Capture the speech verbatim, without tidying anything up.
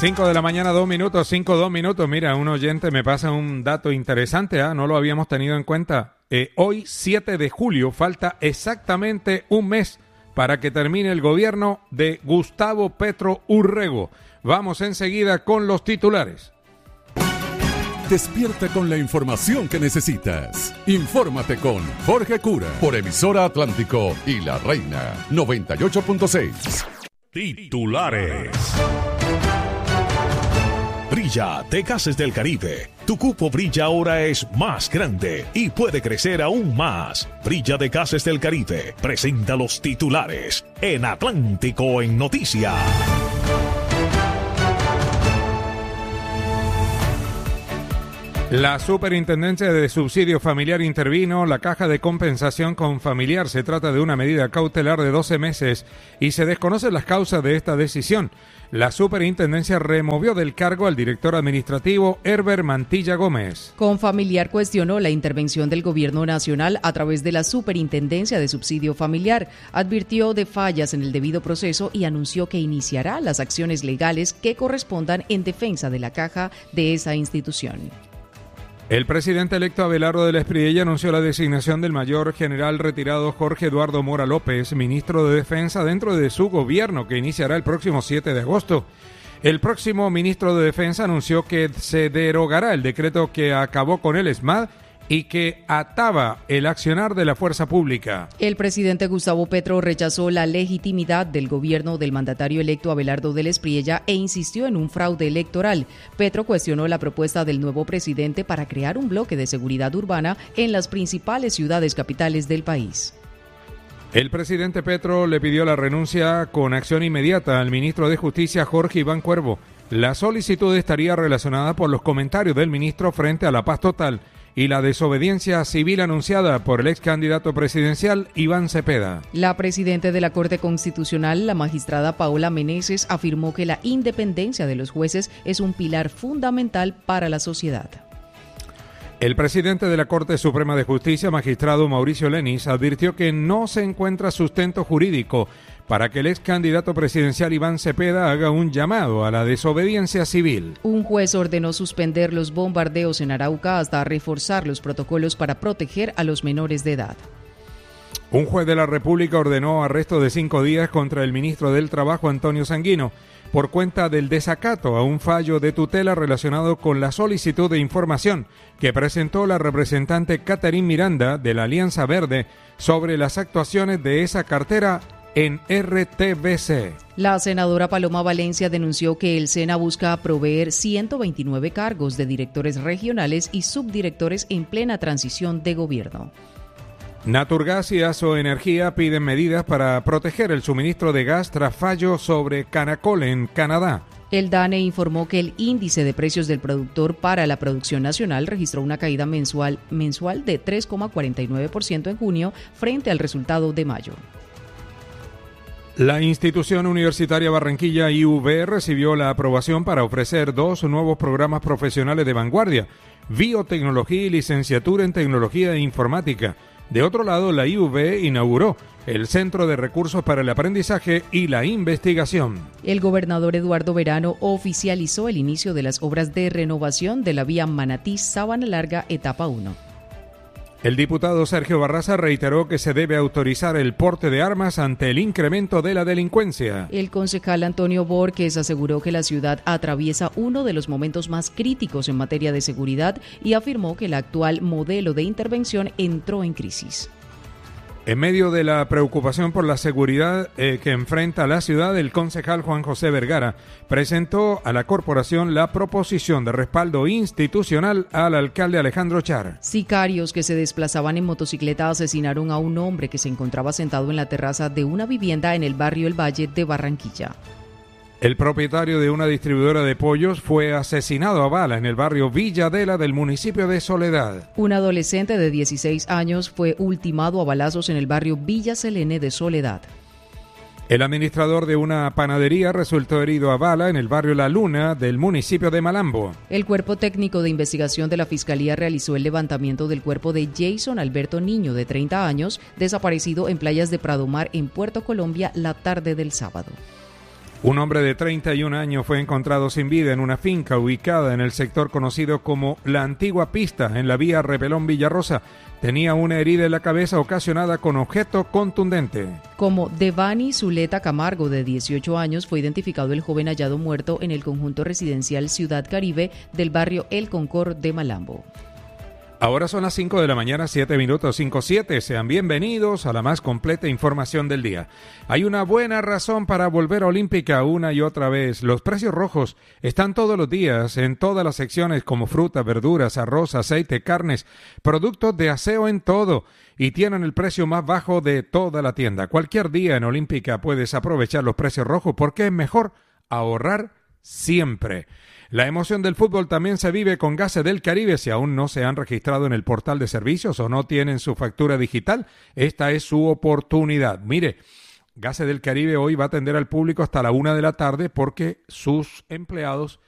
cinco de la mañana, dos minutos, cinco, dos minutos. Mira, un oyente me pasa un dato interesante, ¿eh? No lo habíamos tenido en cuenta. Eh, hoy, siete de julio, falta exactamente un mes para que termine el gobierno de Gustavo Petro Urrego. Vamos enseguida con los titulares. Despierta con la información que necesitas. Infórmate con Jorge Cura por Emisora Atlántico y La Reina noventa y ocho punto seis. Titulares. Brilla de Gases del Caribe. Tu cupo Brilla ahora es más grande y puede crecer aún más. Brilla de Gases del Caribe presenta los titulares en Atlántico en Noticias. La Superintendencia de Subsidio Familiar intervino la caja de compensación con familiar. Se trata de una medida cautelar de doce meses y se desconocen las causas de esta decisión. La Superintendencia removió del cargo al director administrativo Herbert Mantilla Gómez. Confamiliar cuestionó la intervención del Gobierno Nacional a través de la Superintendencia de Subsidio Familiar, advirtió de fallas en el debido proceso y anunció que iniciará las acciones legales que correspondan en defensa de la caja de esa institución. El presidente electo Abelardo del Espriella anunció la designación del mayor general retirado Jorge Eduardo Mora López, ministro de Defensa, dentro de su gobierno, que iniciará el próximo siete de agosto. El próximo ministro de Defensa anunció que se derogará el decreto que acabó con el ESMAD y que ataba el accionar de la fuerza pública. El presidente Gustavo Petro rechazó la legitimidad del gobierno del mandatario electo Abelardo del Espriella e insistió en un fraude electoral. Petro cuestionó la propuesta del nuevo presidente para crear un bloque de seguridad urbana en las principales ciudades capitales del país. El presidente Petro le pidió la renuncia con acción inmediata al ministro de Justicia Jorge Iván Cuervo. La solicitud estaría relacionada por los comentarios del ministro frente a la paz total y la desobediencia civil anunciada por el ex candidato presidencial Iván Cepeda. La presidenta de la Corte Constitucional, la magistrada Paola Meneses, afirmó que la independencia de los jueces es un pilar fundamental para la sociedad. El presidente de la Corte Suprema de Justicia, magistrado Mauricio Lenis, advirtió que no se encuentra sustento jurídico para que el ex candidato presidencial Iván Cepeda haga un llamado a la desobediencia civil. Un juez ordenó suspender los bombardeos en Arauca hasta reforzar los protocolos para proteger a los menores de edad. Un juez de la República ordenó arresto de cinco días contra el ministro del Trabajo, Antonio Sanguino, por cuenta del desacato a un fallo de tutela relacionado con la solicitud de información que presentó la representante Catherine Miranda de la Alianza Verde sobre las actuaciones de esa cartera en R T B C. La senadora Paloma Valencia denunció que el SENA busca proveer ciento veintinueve cargos de directores regionales y subdirectores en plena transición de gobierno. Naturgas y Aso Energía piden medidas para proteger el suministro de gas tras fallo sobre Canacol en Canadá. El DANE informó que el índice de precios del productor para la producción nacional registró una caída mensual, mensual de tres coma cuarenta y nueve por ciento en junio frente al resultado de mayo. La institución universitaria Barranquilla I U B recibió la aprobación para ofrecer dos nuevos programas profesionales de vanguardia, biotecnología y licenciatura en tecnología e informática. De otro lado, la I U B inauguró el Centro de Recursos para el Aprendizaje y la Investigación. El gobernador Eduardo Verano oficializó el inicio de las obras de renovación de la vía Manatí-Sabana Larga, etapa uno. El diputado Sergio Barraza reiteró que se debe autorizar el porte de armas ante el incremento de la delincuencia. El concejal Antonio Borges aseguró que la ciudad atraviesa uno de los momentos más críticos en materia de seguridad y afirmó que el actual modelo de intervención entró en crisis. En medio de la preocupación por la seguridad eh, que enfrenta la ciudad, el concejal Juan José Vergara presentó a la corporación la proposición de respaldo institucional al alcalde Alejandro Char. Sicarios que se desplazaban en motocicleta asesinaron a un hombre que se encontraba sentado en la terraza de una vivienda en el barrio El Valle de Barranquilla. El propietario de una distribuidora de pollos fue asesinado a bala en el barrio Villadela del municipio de Soledad. Un adolescente de dieciséis años fue ultimado a balazos en el barrio Villa Selene de Soledad. El administrador de una panadería resultó herido a bala en el barrio La Luna del municipio de Malambo. El cuerpo técnico de investigación de la Fiscalía realizó el levantamiento del cuerpo de Jason Alberto Niño, de treinta años, desaparecido en playas de Pradomar en Puerto Colombia la tarde del sábado. Un hombre de treinta y un años fue encontrado sin vida en una finca ubicada en el sector conocido como La Antigua Pista, en la vía Repelón Villarrosa. Tenía una herida en la cabeza ocasionada con objeto contundente. Como Devani Zuleta Camargo, de dieciocho años, fue identificado el joven hallado muerto en el conjunto residencial Ciudad Caribe del barrio El Concord de Malambo. Ahora son las cinco de la mañana, siete minutos, cinco siete. Sean bienvenidos a la más completa información del día. Hay una buena razón para volver a Olímpica una y otra vez. Los precios rojos están todos los días en todas las secciones como frutas, verduras, arroz, aceite, carnes, productos de aseo en todo. Y tienen el precio más bajo de toda la tienda. Cualquier día en Olímpica puedes aprovechar los precios rojos porque es mejor ahorrar siempre. La emoción del fútbol también se vive con Gases del Caribe. Si aún no se han registrado en el portal de servicios o no tienen su factura digital, esta es su oportunidad. Mire, Gases del Caribe hoy va a atender al público hasta la una de la tarde porque sus empleados